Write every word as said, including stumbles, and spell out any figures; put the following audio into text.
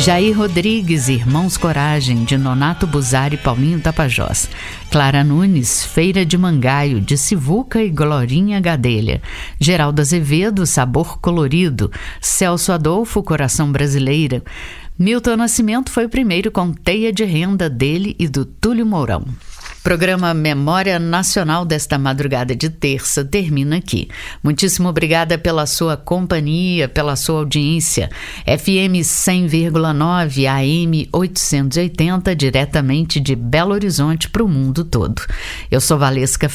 Jair Rodrigues, Irmãos Coragem, de Nonato Buzari e Paulinho Tapajós. Clara Nunes, Feira de Mangaio, de Sivuca e Glorinha Gadelha. Geraldo Azevedo, Sabor Colorido. Celso Adolfo, Coração Brasileiro. Milton Nascimento foi o primeiro com Teia de Renda, dele e do Túlio Mourão. Programa Memória Nacional desta madrugada de terça termina aqui. Muitíssimo obrigada pela sua companhia, pela sua audiência. F M cem vírgula nove, A M oitocentos e oitenta, diretamente de Belo Horizonte para o mundo todo. Eu sou Valesca